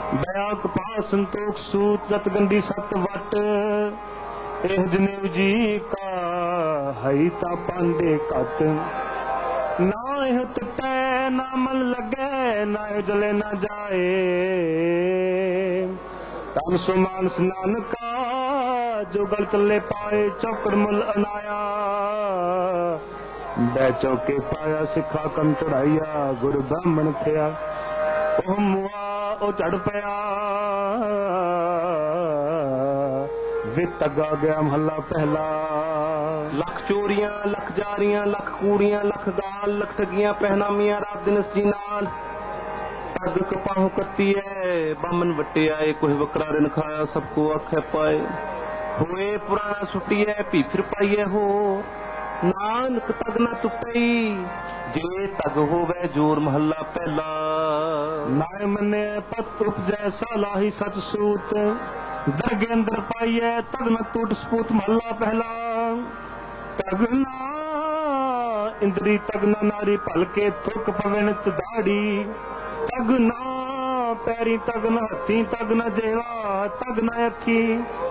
दया कपा संतोख सूत जत गंदी सत वट एह जनेव जी का हई ता पांडे कत ना एह टुटे ना मन लगे ना जले ना जाए तन सुमान स्नान का जो गल चले पाए चौकड़ मुल अनाया बै चौके पाया सिखा कम चढ़ाइया गुरु ब्राह्मण थिया ओ मुआ ओ चढ़ पया वित अगा गया महला पहला लख चोरियां लख जारियां लख कूड़ियां लख गाल लख ठगियां पहनामियां रात दिन जी नाल पग कपाहू कत्ती है बामन वटे आए कोई बकरा दिन खाया सबको आखे पाए होए पुराना सुटी है भी फिर पाइए हो नानक तग न तुपई जे तग होवे जोर महला पहला नाय मने पत उपजै सालाही सच सूत दरगे अंदर पाइए तग न टूट सपूत महला पहला तग ना इंद्री तग न नारी भलके थुक पवन दाड़ी तग ना पैरी तग न हथी तग न जेवा तग न अखी